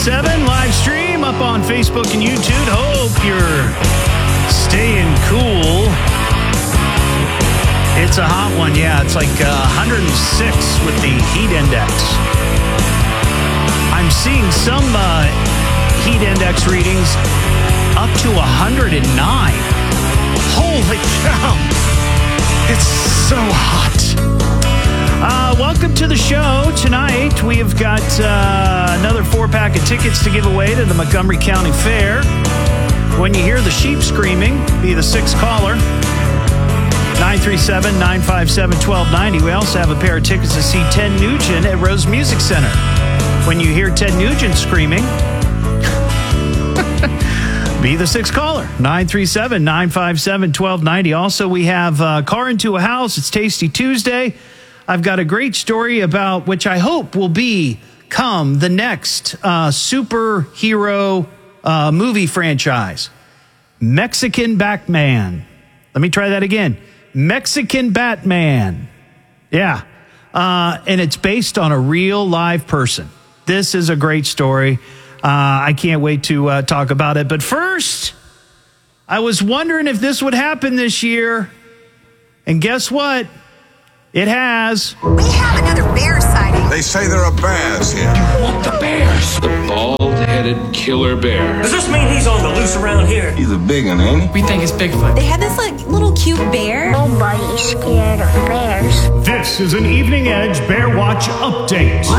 94.7 live stream up on Facebook and YouTube. Hope you're staying cool. It's a hot one, yeah. It's like 106 with the heat index. I'm seeing some heat index readings up to 109. Holy cow. It's so hot. Welcome to the show. Tonight, we have got another 4-pack of tickets to give away to the Montgomery County Fair. When you hear the sheep screaming, be the 6th caller. 937-957-1290. We also have a pair of tickets to see Ted Nugent at Rose Music Center. When you hear Ted Nugent screaming, be the 6th caller. 937-957-1290. Also, we have Car Into a House. It's Tasty Tuesday. I've got a great story about which I hope will become the next superhero movie franchise. Mexican Batman. Let me try that again. Mexican Batman. Yeah. And it's based on a real live person. This is a great story. I can't wait to talk about it. But first, I was wondering if this would happen this year. And guess what? It has. We have another bear sighting. They say there are bears here. You want the bears? The bald-headed killer bear. Does this mean he's on the loose around here? He's a big one, ain't he? We think it's Bigfoot. They had this little cute bear. Nobody's scared of bears. This is an Evening Edge Bear Watch update.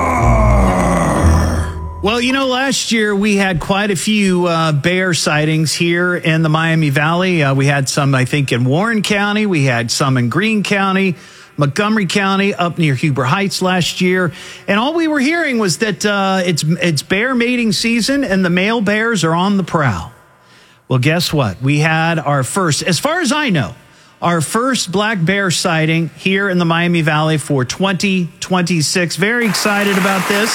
Well, you know, last year we had quite a few bear sightings here in the Miami Valley. We had some, I think, in Warren County. We had some in Greene County, Montgomery County, up near Huber Heights last year. And all we were hearing was that it's bear mating season and the male bears are on the prowl. Well, guess what? We had our first, as far as I know, our first black bear sighting here in the Miami Valley for 2026. Very excited about this.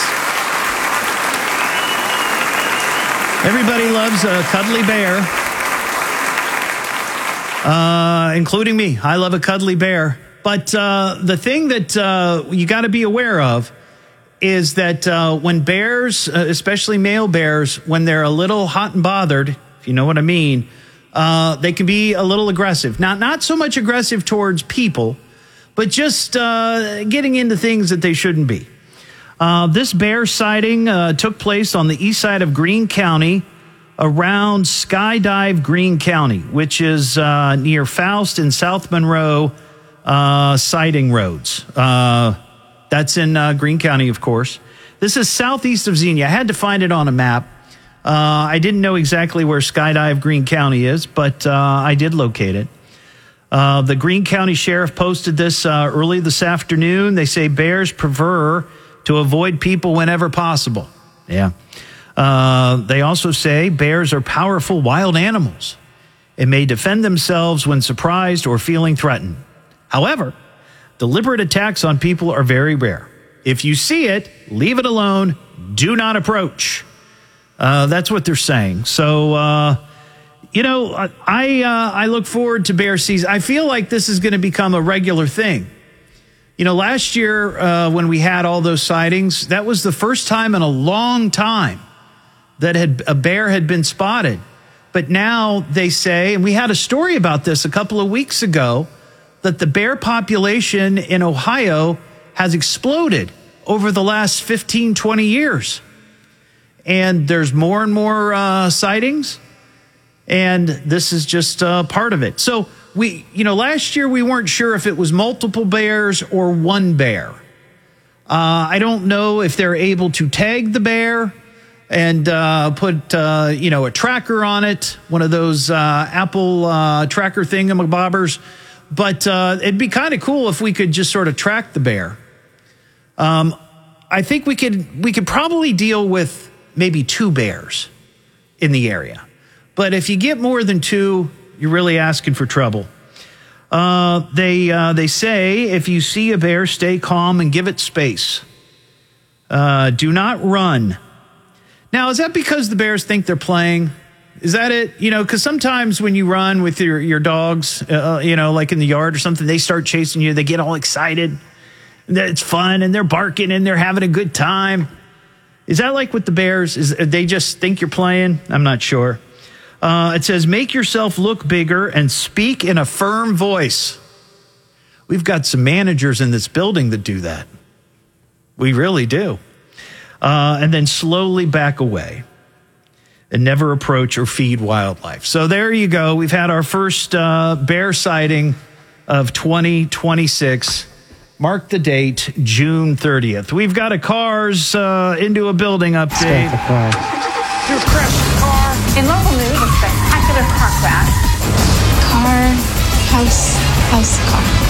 Everybody loves a cuddly bear, including me. I love a cuddly bear. But the thing that you got to be aware of is that when bears, especially male bears, when they're a little hot and bothered, if you know what I mean, they can be a little aggressive. Not so much aggressive towards people, but just getting into things that they shouldn't be. This bear sighting took place on the east side of Greene County around Skydive Greene County, which is near Faust and South Monroe sighting roads. That's in Greene County, of course. This is southeast of Xenia. I had to find it on a map. I didn't know exactly where Skydive Greene County is, but I did locate it. The Greene County Sheriff posted this early this afternoon. They say bears prefer to avoid people whenever possible. Yeah. They also say bears are powerful wild animals and may defend themselves when surprised or feeling threatened. However, deliberate attacks on people are very rare. If you see it, leave it alone. Do not approach. That's what they're saying. So, you know, I look forward to bear season. I feel like this is going to become a regular thing. You know, last year when we had all those sightings, that was the first time in a long time that a bear had been spotted. But now they say, and we had a story about this a couple of weeks ago, that the bear population in Ohio has exploded over the last 15, 20 years. And there's more and more sightings. And this is just part of it. So last year we weren't sure if it was multiple bears or one bear. I don't know if they're able to tag the bear and put, a tracker on it, one of those Apple tracker thingamabobbers. But it'd be kind of cool if we could just sort of track the bear. I think we could probably deal with maybe 2 bears in the area. But if you get more than 2, you're really asking for trouble. They say if you see a bear, stay calm and give it space. Do not run. Now, is that because the bears think they're playing? Is that it? You know, because sometimes when you run with your dogs, like in the yard or something, they start chasing you. They get all excited. It's fun, and they're barking, and they're having a good time. Is that like with the Bears? They just think you're playing? I'm not sure. It says, make yourself look bigger and speak in a firm voice. We've got some managers in this building that do that. We really do. And then slowly back away and never approach or feed wildlife. So there you go. We've had our first bear sighting of 2026. Mark the date, June 30th. We've got a cars into a building update. You crashed the car. In local news, a spectacular car crash. House.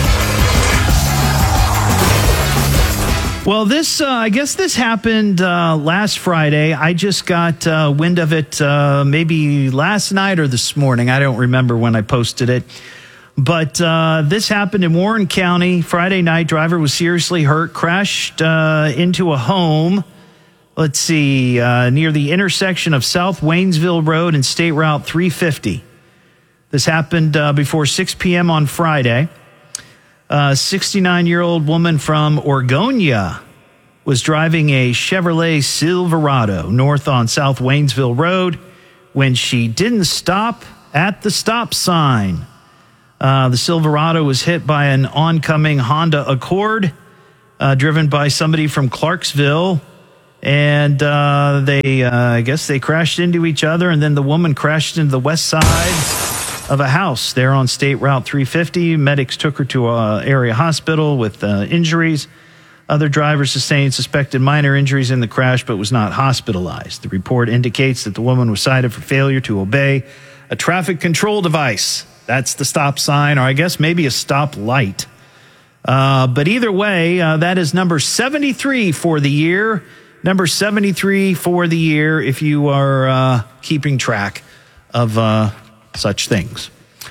Well, I guess this happened last Friday. I just got wind of it maybe last night or this morning. I don't remember when I posted it. But this happened in Warren County. Friday night, driver was seriously hurt, crashed into a home. Let's see, near the intersection of South Waynesville Road and State Route 350. This happened before 6 p.m. on Friday. A 69-year-old woman from Orgonia was driving a Chevrolet Silverado north on South Waynesville Road when she didn't stop at the stop sign. The Silverado was hit by an oncoming Honda Accord driven by somebody from Clarksville. And I guess they crashed into each other, and then the woman crashed into the west side of a house there on State Route 350. Medics took her to an area hospital with injuries. Other drivers sustained suspected minor injuries in the crash, but was not hospitalized. The report indicates that the woman was cited for failure to obey a traffic control device. That's the stop sign, or I guess maybe a stop light. But either way, that is number 73 for the year. Number 73 for the year if you are keeping track of such things.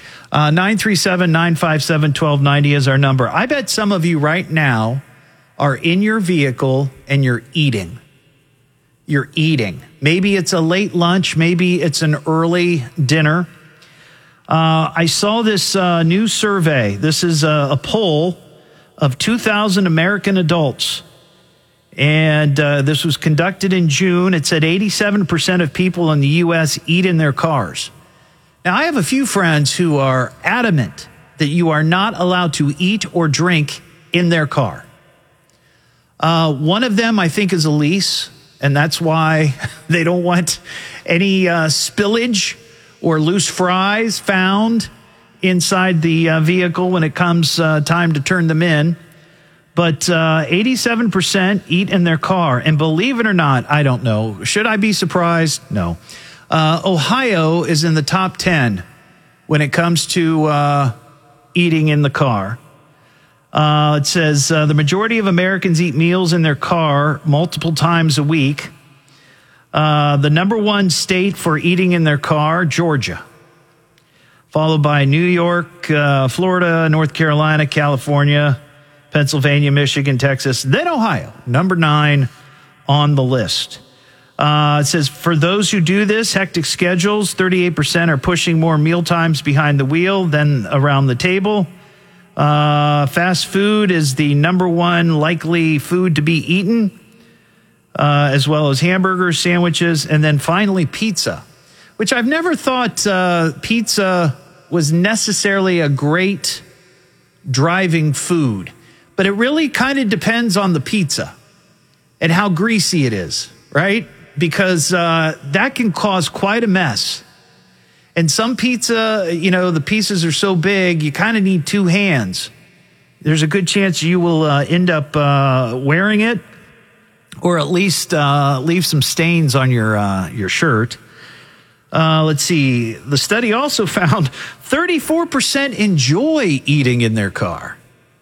937-957-1290 is our number. I bet some of you right now are in your vehicle and you're eating. You're eating. Maybe it's a late lunch. Maybe it's an early dinner. I saw this new survey. This is a poll of 2,000 American adults. And this was conducted in June. It said 87% of people in the U.S. eat in their cars. Now, I have a few friends who are adamant that you are not allowed to eat or drink in their car. One of them, I think, is Elise, and that's why they don't want any spillage or loose fries found inside the vehicle when it comes time to turn them in. But 87% eat in their car. And believe it or not, I don't know. Should I be surprised? No. Ohio is in the top 10 when it comes to eating in the car. It says the majority of Americans eat meals in their car multiple times a week. The number one state for eating in their car, Georgia. Followed by New York, Florida, North Carolina, California, Pennsylvania, Michigan, Texas, then Ohio, number 9 on the list. It says, for those who do this, hectic schedules, 38% are pushing more meal times behind the wheel than around the table. Fast food is the number one likely food to be eaten, as well as hamburgers, sandwiches, and then finally pizza, which I've never thought pizza was necessarily a great driving food. But it really kind of depends on the pizza and how greasy it is, right? Because that can cause quite a mess. And some pizza, the pieces are so big, you kind of need 2 hands. There's a good chance you will end up wearing it, or at least leave some stains on your shirt. Let's see. The study also found 34% enjoy eating in their car.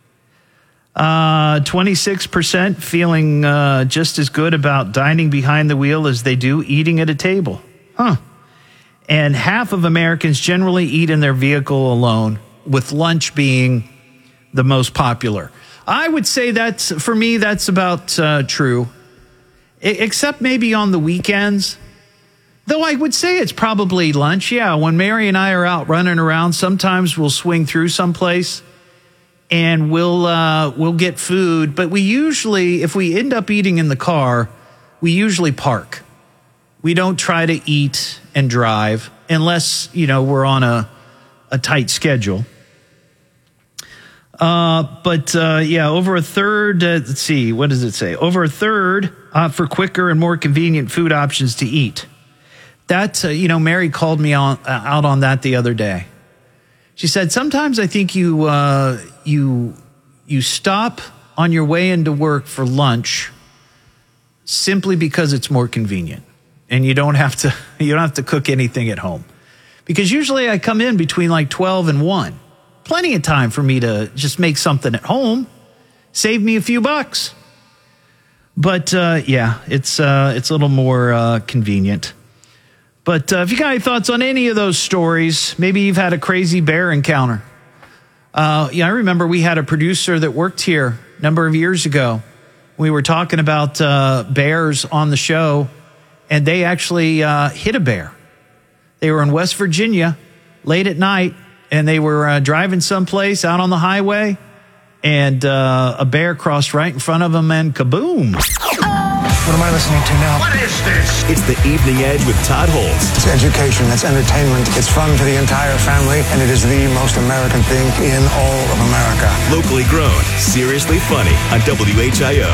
26% feeling just as good about dining behind the wheel as they do eating at a table. And half of Americans generally eat in their vehicle alone, with lunch being the most popular. I would say for me, that's about true. Except maybe on the weekends. Though I would say it's probably lunch. Yeah, when Mary and I are out running around, sometimes we'll swing through someplace and we'll get food. But we usually, if we end up eating in the car, we usually park. We don't try to eat and drive unless, we're on a tight schedule. Over a third, let's see, what does it say? Over a third for quicker and more convenient food options to eat. That, Mary called me out on that the other day. She said, sometimes I think you stop on your way into work for lunch simply because it's more convenient and you don't have to cook anything at home. Because usually I come in between like 12 and 1. Plenty of time for me to just make something at home, save me a few bucks. But it's a little more convenient. But if you got any thoughts on any of those stories, maybe you've had a crazy bear encounter. I remember we had a producer that worked here a number of years ago. We were talking about bears on the show, and they actually hit a bear. They were in West Virginia late at night, and they were driving someplace out on the highway, and a bear crossed right in front of them, and kaboom. What am I listening to now? What is this? It's the Evening Edge with Todd Holtz. It's education, it's entertainment, it's fun for the entire family, and it is the most American thing in all of America. Locally grown, seriously funny on WHIO.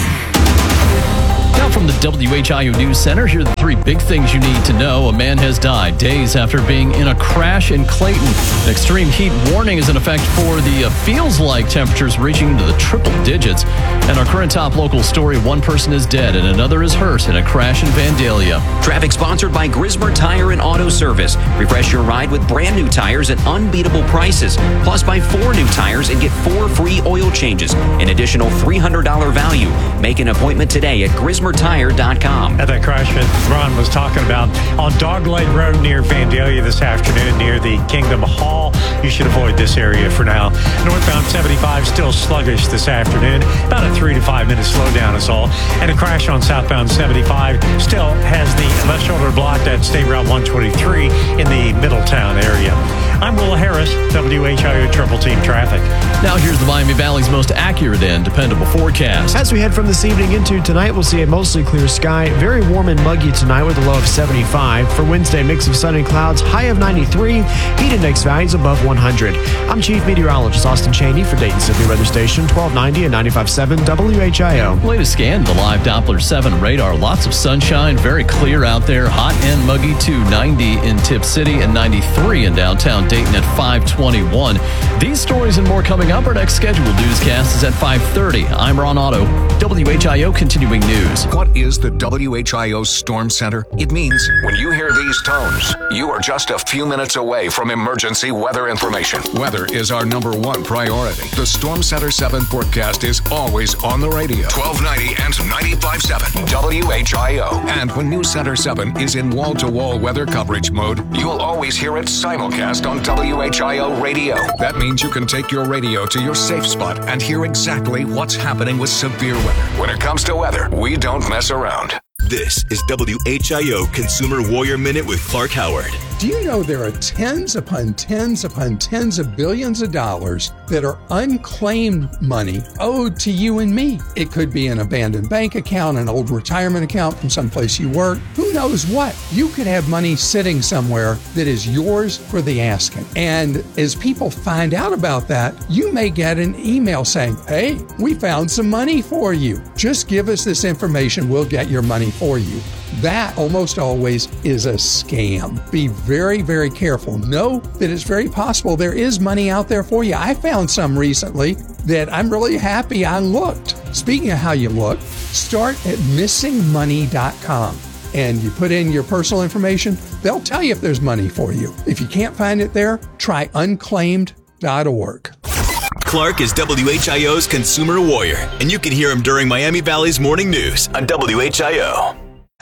Now from the WHIO News Center, here are the three big things you need to know. A man has died days after being in a crash in Clayton. An extreme heat warning is in effect for the feels-like temperatures reaching into the triple digits. And our current top local story, one person is dead and another is hurt in a crash in Vandalia. Traffic sponsored by Grismer Tire and Auto Service. Refresh your ride with brand new tires at unbeatable prices. Plus, buy 4 new tires and get 4 free oil changes. An additional $300 value. Make an appointment today at GrismerTire.com. At that crash that Ron was talking about on Dog Leg Road near Vandalia this afternoon near the Kingdom Hall. You should avoid this area for now. Northbound 75 still sluggish this afternoon. About a 3 to 5 minute slowdown is all. And a crash on southbound 75 still has the left shoulder blocked at State Route 123 in the Middletown area. I'm Will Harris, WHIO Triple Team Traffic. Now here's the Miami Valley's most accurate and dependable forecast. As we head from this evening into tonight, we'll see a mostly clear sky. Very warm and muggy tonight with a low of 75. For Wednesday, mix of sun and clouds, high of 93. Heat index values above 100. I'm Chief Meteorologist Austin Cheney for Dayton City Weather Station, 1290 and 95.7 WHIO. Latest scan, the live Doppler 7 radar. Lots of sunshine, very clear out there. Hot and muggy too. 90 in Tip City and 93 in downtown Dayton at 521. These stories and more coming up. Our next scheduled newscast is at 5:30. I'm Ron Otto, WHIO Continuing News. What is the WHIO Storm Center? It means when you hear these tones, you are just a few minutes away from emergency weather information. Weather is our #1 priority. The Storm Center 7 forecast is always on the radio. 1290 and 95.7 WHIO. And when News Center 7 is in wall-to-wall weather coverage mode, you'll always hear it simulcast on WHIO radio. That means you can take your radio to your safe spot and hear exactly what's happening with severe weather. When it comes to weather, we don't mess around. This is WHIO Consumer Warrior Minute with Clark Howard. Do you know there are tens upon tens upon tens of billions of dollars that are unclaimed money owed to you and me? It could be an abandoned bank account, an old retirement account from someplace you work. Who knows what? You could have money sitting somewhere that is yours for the asking. And as people find out about that, you may get an email saying, hey, we found some money for you. Just give us this information, we'll get your money for you. That almost always is a scam. Be very, very careful. Know that it's very possible there is money out there for you. I found some recently that I'm really happy I looked. Speaking of how you look, start at missingmoney.com and you put in your personal information. They'll tell you if there's money for you. If you can't find it there, try unclaimed.org. Clark is WHIO's Consumer Warrior, and you can hear him during Miami Valley's Morning News on WHIO.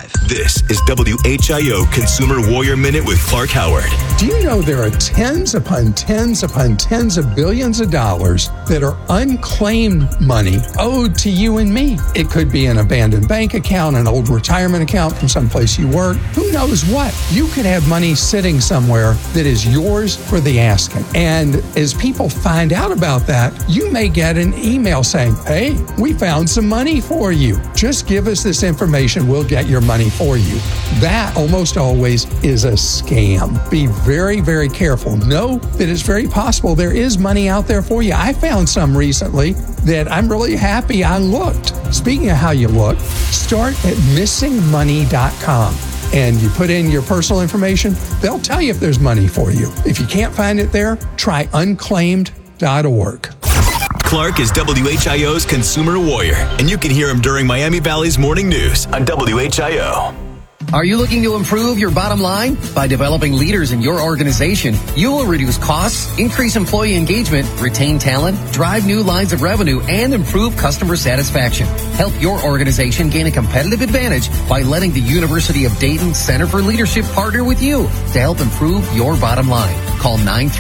This is WHIO Consumer Warrior Minute with Clark Howard. Do you know there are tens upon tens upon tens of billions of dollars that are unclaimed money owed to you and me? It could be an abandoned bank account, an old retirement account from someplace you work. Who knows what? You could have money sitting somewhere that is yours for the asking. And as people find out about that, you may get an email saying, hey, we found some money for you. Just give us this information. We'll get your money for you. That almost always is a scam. Be very, very careful. Know that it's very possible there is money out there for you. I found some recently that I'm really happy I looked. Speaking of how you look, start at missingmoney.com. And you put in your personal information, they'll tell you if there's money for you. If you can't find it there, try unclaimed.org. Clark is WHIO's Consumer Warrior, and you can hear him during Miami Valley's Morning News on WHIO. Are you looking to improve your bottom line? By developing leaders in your organization, you will reduce costs, increase employee engagement, retain talent, drive new lines of revenue, and improve customer satisfaction. Help your organization gain a competitive advantage by letting the University of Dayton Center for Leadership partner with you to help improve your bottom line. Call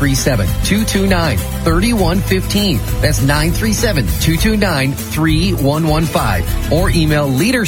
937-229-3115. That's 937-229-3115. Or email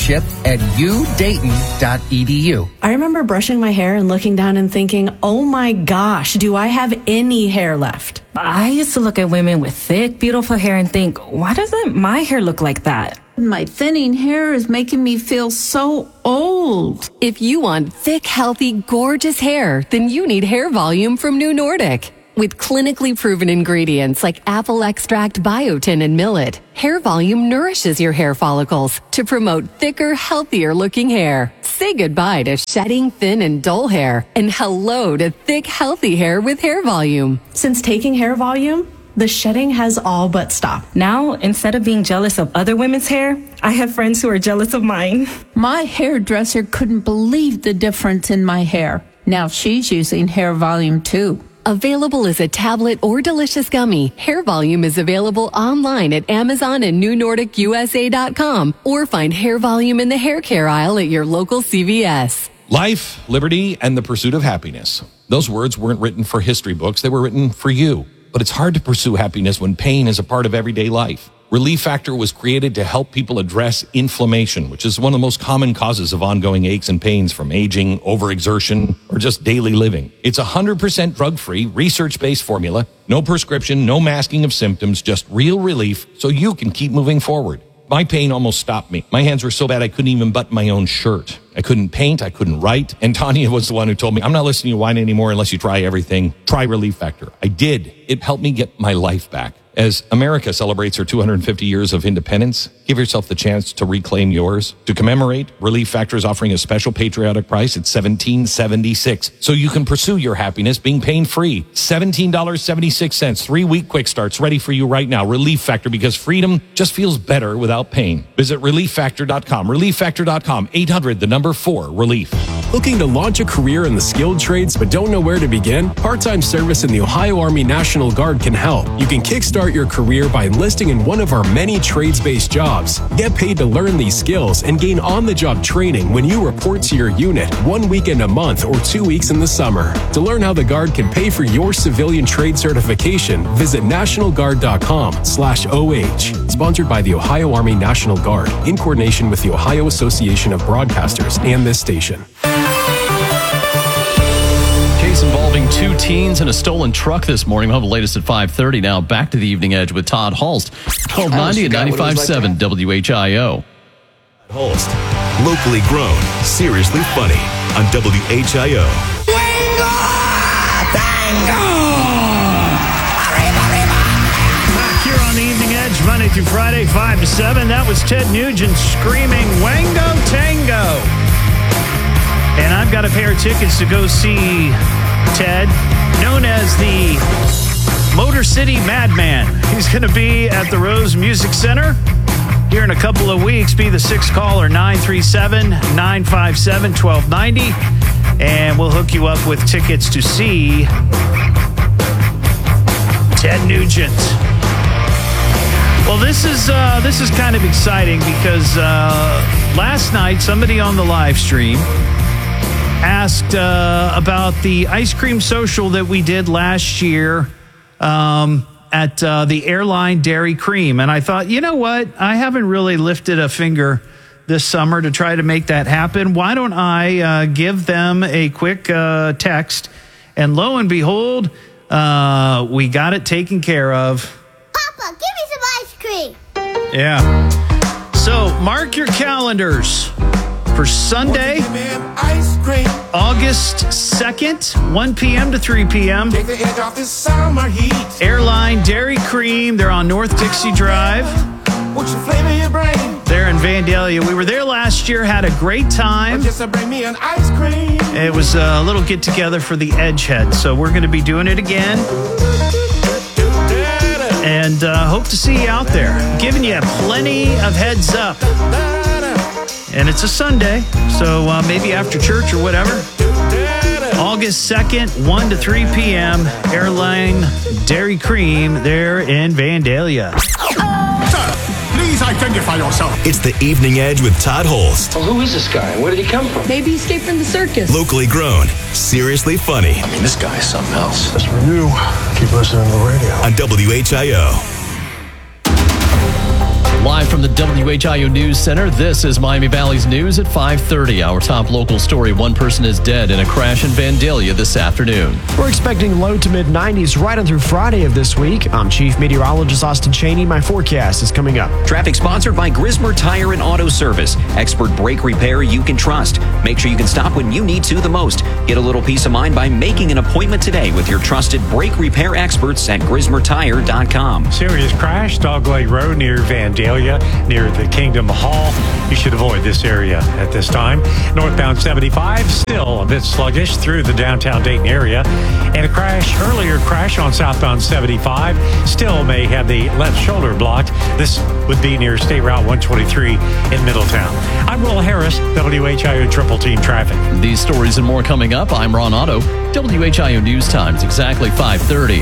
leadership@udayton.edu. I remember brushing my hair and looking down and thinking, oh my gosh, do I have any hair left? I used to look at women with thick, beautiful hair and think, why doesn't my hair look like that? My thinning hair is making me feel so old. If you want thick, healthy, gorgeous hair, then you need Hair Volume from New Nordic. With clinically proven ingredients like apple extract, biotin, and millet, Hair Volume nourishes your hair follicles to promote thicker, healthier looking hair. Say goodbye to shedding, thin, and dull hair, and hello to thick, healthy hair with Hair Volume. Since taking Hair Volume, the shedding has all but stopped. Now, instead of being jealous of other women's hair, I have friends who are jealous of mine. My hairdresser couldn't believe the difference in my hair. Now she's using Hair Volume too. Available as a tablet or delicious gummy, Hair Volume is available online at Amazon and NewNordicUSA.com, or find Hair Volume in the hair care aisle at your local CVS. Life, liberty, and the pursuit of happiness. Those words weren't written for history books. They were written for you. But it's hard to pursue happiness when pain is a part of everyday life. Relief Factor was created to help people address inflammation, which is one of the most common causes of ongoing aches and pains from aging, overexertion, or just daily living. It's 100% drug-free, research-based formula, no prescription, no masking of symptoms, just real relief so you can keep moving forward. My pain almost stopped me. My hands were so bad I couldn't even button my own shirt. I couldn't paint, I couldn't write. And Tanya was the one who told me, I'm not listening to you whine anymore unless you try everything. Try Relief Factor. I did. It helped me get my life back. As America celebrates her 250 years of independence, give yourself the chance to reclaim yours. To commemorate, Relief Factor is offering a special patriotic price at $17.76, so you can pursue your happiness being pain-free. $17.76, 3-week quick starts ready for you right now. Relief Factor, because freedom just feels better without pain. Visit ReliefFactor.com. ReliefFactor.com. 800-4-RELIEF. Looking to launch a career in the skilled trades but don't know where to begin? Part-time service in the Ohio Army National Guard can help. You can kickstart your career by enlisting in one of our many trades-based jobs. Get paid to learn these skills and gain on-the-job training when you report to your unit 1 weekend a month or 2 weeks in the summer. To learn how the Guard can pay for your civilian trade certification, visit nationalguard.com/OH. Sponsored by the Ohio Army National Guard in coordination with the Ohio Association of Broadcasters and this station. Case involving 2 teens and a stolen truck this morning. We'll have the latest at 5:30 now. Back to the Evening Edge with Todd Holst. 1290 and 95.7 WHIO. Holst, locally grown, seriously funny on WHIO. Back here on the Evening Edge, Monday through Friday, 5 to 7. That was Ted Nugent screaming, Wango Tango. And I've got a pair of tickets to go see Ted, known as the Motor City Madman. He's going to be at the Rose Music Center here in a couple of weeks. Be the 6th caller, 937-957-1290. And we'll hook you up with tickets to see Ted Nugent. Well, this is kind of exciting because last night somebody on the live stream asked about the ice cream social that we did last year at the Airline Dairy Cream. And I thought, you know what? I haven't really lifted a finger this summer to try to make that happen. Why don't I give them a quick text? And lo and behold, we got it taken care of. Papa, give me some ice cream. Yeah. So mark your calendars for Sunday, August 2nd, 1 p.m. to 3 p.m. Take the edge off this summer heat. Airline Dairy Cream. They're on North Dixie Drive. What's your flavor your brain? They're in Vandalia. We were there last year, had a great time. Just bring me an ice cream. It was a little get-together for the Edgehead, so we're going to be doing it again. And hope to see you out there. Giving you plenty of heads up. And it's a Sunday, so maybe after church or whatever. August 2nd, 1 to 3 p.m., Airline Dairy Cream there in Vandalia. Please identify yourself. It's the Evening Edge with Todd Holst. Well, who is this guy? Where did he come from? Maybe he escaped from the circus. Locally grown, seriously funny. I mean, this guy is something else. That's for you. Keep listening to the radio. On WHIO. Live from the WHIO News Center, this is Miami Valley's News at 5:30. Our top local story, one person is dead in a crash in Vandalia this afternoon. We're expecting low to mid-90s right on through Friday of this week. I'm Chief Meteorologist Austin Cheney. My forecast is coming up. Traffic sponsored by Grismer Tire and Auto Service. Expert brake repair you can trust. Make sure you can stop when you need to the most. Get a little peace of mind by making an appointment today with your trusted brake repair experts at GrismerTire.com. Serious crash, Dogleg Road near Vandalia, near the Kingdom Hall. You should avoid this area at this time. Northbound 75, still a bit sluggish through the downtown Dayton area. And earlier crash on southbound 75, still may have the left shoulder blocked. This would be near State Route 123 in Middletown. I'm Will Harris, WHIO Triple Team Traffic. These stories and more coming up. I'm Ron Otto, WHIO News Times, exactly 5:30.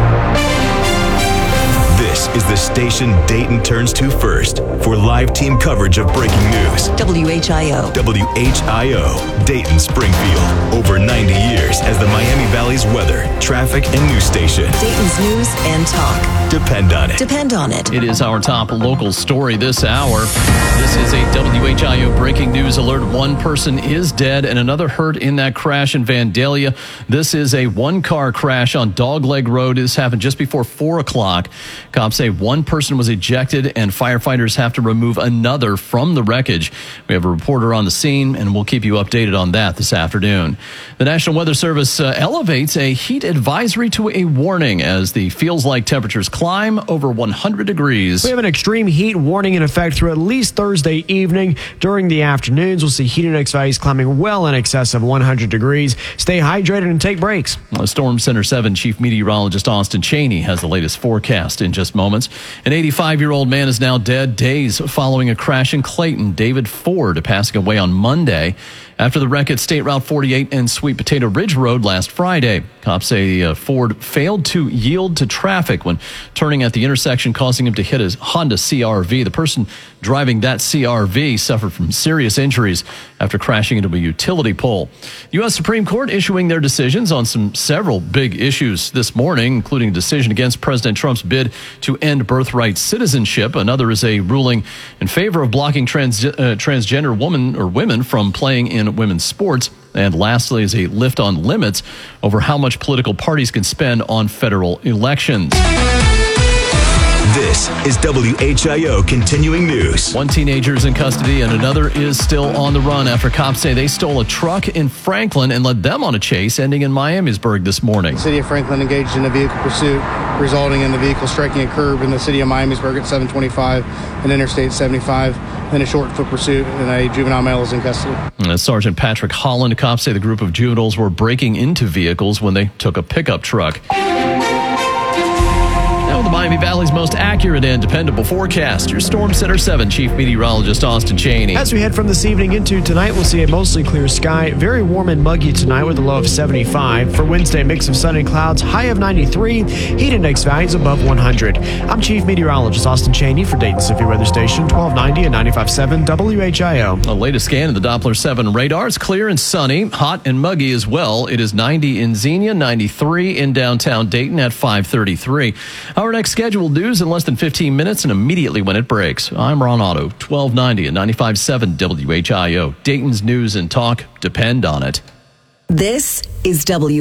This is the station Dayton turns to first for live team coverage of breaking news. WHIO. WHIO, Dayton Springfield. Over 90 years as the Miami Valley's weather, traffic, and news station. Dayton's news and talk. Depend on it. Depend on it. It is our top local story this hour. This is a WHIO breaking news alert. One person is dead and another hurt in that crash in Vandalia. This is a one-car crash on Dogleg Road. This happened just before 4 o'clock. Cops say one person was ejected and firefighters have to remove another from the wreckage. We have a reporter on the scene and we'll keep you updated on that this afternoon. The National Weather Service elevates a heat advisory to a warning as the feels-like temperatures climb over 100 degrees. We have an extreme heat warning in effect through at least Thursday evening. During the afternoons, we'll see heat index values climbing well in excess of 100 degrees. Stay hydrated and take breaks. Storm Center 7 Chief Meteorologist Austin Cheney has the latest forecast in just moments. An 85-year-old man is now dead days following a crash in Clayton. David Ford passing away on Monday after the wreck at State Route 48 and Sweet Potato Ridge Road last Friday. Cops say Ford failed to yield to traffic when turning at the intersection, causing him to hit his Honda CR-V. The person driving that CR-V suffered from serious injuries after crashing into a utility pole. The U.S. Supreme Court issuing their decisions on several big issues this morning, including a decision against President Trump's bid to end birthright citizenship. Another is a ruling in favor of blocking transgender women from playing in women's sports. And lastly is a lift on limits over how much political parties can spend on federal elections. This is WHIO Continuing News. One teenager is in custody and another is still on the run after cops say they stole a truck in Franklin and led them on a chase ending in Miamisburg this morning. The city of Franklin engaged in a vehicle pursuit, resulting in the vehicle striking a curb in the city of Miamisburg at 725 and Interstate 75. In a short foot pursuit, and a juvenile male is in custody. Sergeant Patrick Holland, cops say the group of juveniles were breaking into vehicles when they took a pickup truck. Now the Miami Valley's most accurate and dependable forecast. Your Storm Center 7 Chief Meteorologist Austin Cheney. As we head from this evening into tonight, we'll see a mostly clear sky. Very warm and muggy tonight with a low of 75. For Wednesday, mix of sun and clouds, high of 93. Heat index values above 100. I'm Chief Meteorologist Austin Cheney for Dayton Severe Weather Station, 1290 and 95.7 WHIO. The latest scan of the Doppler 7 radar is clear and sunny, hot and muggy as well. It is 90 in Xenia, 93 in downtown Dayton at 5:33. Our next scheduled news in less than 15 minutes and immediately when it breaks. I'm Ron Otto, 1290 and 95.7 WHIO. Dayton's news and talk depend on it. This is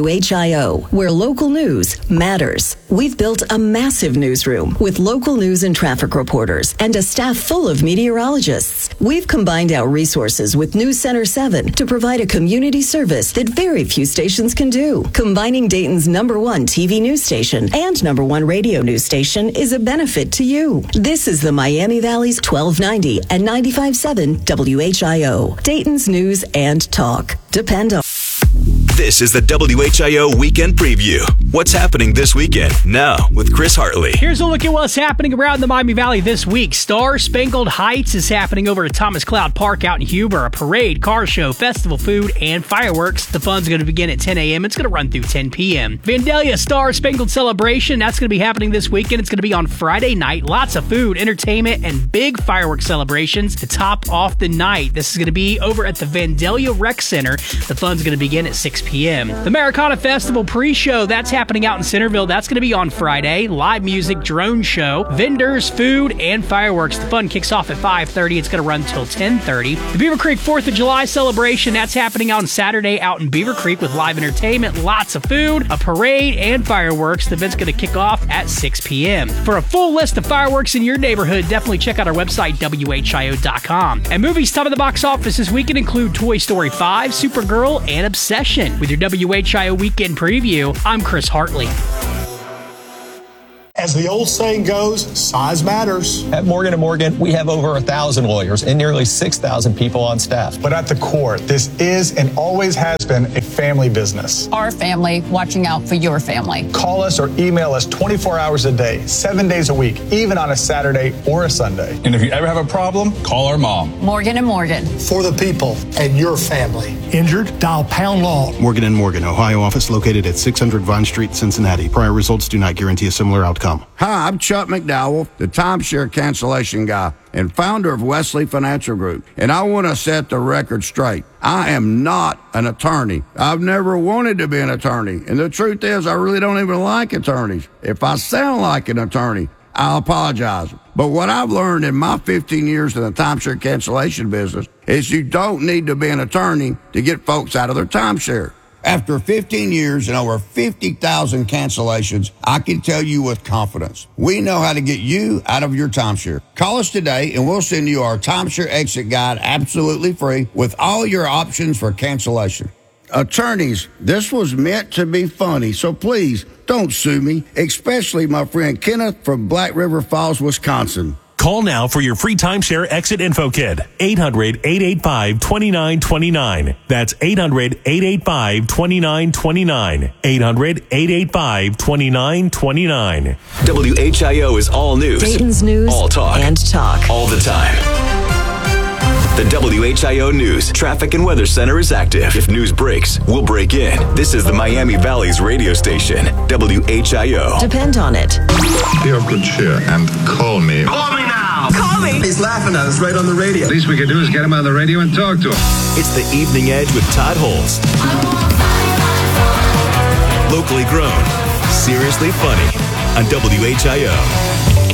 WHIO, where local news matters. We've built a massive newsroom with local news and traffic reporters and a staff full of meteorologists. We've combined our resources with News Center 7 to provide a community service that very few stations can do. Combining Dayton's #1 TV news station and #1 radio news station is a benefit to you. This is the Miami Valley's 1290 and 95.7 WHIO. Dayton's news and talk. Depend on. This is the WHIO Weekend Preview. What's happening this weekend? Now, with Chris Hartley. Here's a look at what's happening around the Miami Valley this week. Star Spangled Heights is happening over at Thomas Cloud Park out in Huber. A parade, car show, festival food, and fireworks. The fun's going to begin at 10 a.m. It's going to run through 10 p.m. Vandalia Star Spangled Celebration, that's going to be happening this weekend. It's going to be on Friday night. Lots of food, entertainment, and big fireworks celebrations to top off the night. This is going to be over at the Vandalia Rec Center. The fun's going to begin at 6 p.m. The Americana Festival pre-show, that's happening out in Centerville. That's going to be on Friday. Live music, drone show, vendors, food, and fireworks. The fun kicks off at 5:30. It's going to run until 10:30. The Beaver Creek 4th of July celebration, that's happening on Saturday out in Beaver Creek with live entertainment, lots of food, a parade, and fireworks. The event's going to kick off at 6 p.m. For a full list of fireworks in your neighborhood, definitely check out our website, WHIO.com. And movies top of the box office this weekend include Toy Story 5, Supergirl, and Obsession. With your WHIO Weekend Preview, I'm Chris Hartley. As the old saying goes, size matters. At Morgan & Morgan, we have over 1,000 lawyers and nearly 6,000 people on staff. But at the core, this is and always has been a family business. Our family watching out for your family. Call us or email us 24 hours a day, 7 days a week, even on a Saturday or a Sunday. And if you ever have a problem, call our mom. Morgan & Morgan. For the people and your family. Injured? Dial Pound Law. Morgan & Morgan, Ohio office located at 600 Vine Street, Cincinnati. Prior results do not guarantee a similar outcome. Hi, I'm Chuck McDowell, the timeshare cancellation guy and founder of Wesley Financial Group. And I want to set the record straight. I am not an attorney. I've never wanted to be an attorney. And the truth is, I really don't even like attorneys. If I sound like an attorney, I'll apologize. But what I've learned in my 15 years in the timeshare cancellation business is you don't need to be an attorney to get folks out of their timeshare. After 15 years and over 50,000 cancellations, I can tell you with confidence, we know how to get you out of your timeshare. Call us today and we'll send you our timeshare exit guide absolutely free with all your options for cancellation. Attorneys, this was meant to be funny, so please don't sue me, especially my friend Kenneth from Black River Falls, Wisconsin. Call now for your free timeshare exit info kit. 800-885-2929. That's 800-885-2929. 800-885-2929. WHIO is all news. Dayton's news all talk. And talk. All the time. The WHIO News Traffic and Weather Center is active. If news breaks, we'll break in. This is the Miami Valley's radio station, WHIO. Depend on it. Be of good cheer and call me. Call me now. Call me. He's laughing at us right on the radio. Least we could do is get him on the radio and talk to him. It's the Evening Edge with Todd Holst. Locally grown, seriously funny on WHIO.